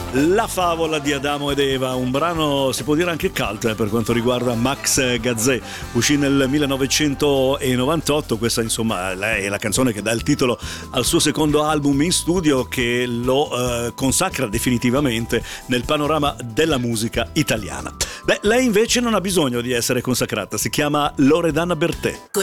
La favola di Adamo ed Eva, un brano si può dire anche cult per quanto riguarda Max Gazzè, uscì nel 1998. Questa insomma è la canzone che dà il titolo al suo secondo album in studio, che lo consacra definitivamente nel panorama della musica italiana. Lei invece non ha bisogno di essere consacrata, si chiama Loredana Bertè.